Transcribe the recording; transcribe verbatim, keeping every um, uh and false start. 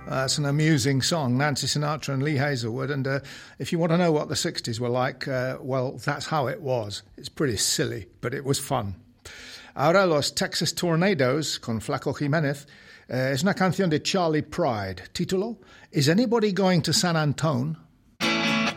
Uh, it's an amusing song, Nancy Sinatra and Lee Hazelwood. And uh, if you want to know what the sixties were like, uh, well, that's how it was. It's pretty silly, but it was fun. Ahora los Texas Tornadoes con Flaco Jiménez. Uh, es una canción de Charlie Pride. Título, Is Anybody Going to San Antone?